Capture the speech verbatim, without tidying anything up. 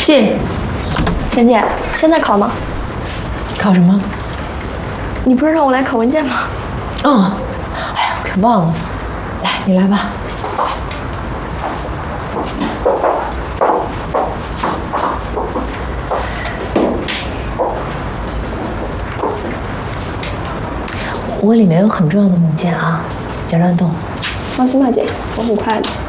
信。 钱姐，现在考吗？ 考什么？ 你不是让我来考文件吗？ 哦，哎呀，我给忘了。来，你来吧。我里面有很重要的文件啊，别乱动。 放心吧，姐，我很快的。